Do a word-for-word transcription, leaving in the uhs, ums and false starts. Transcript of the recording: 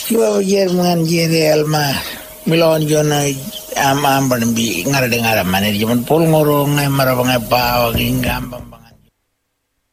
Iba Jerman jere alma milon jona am am ban bi ngara de ngara manir jaman pol ngoro ngai mara bangai pa wa gingam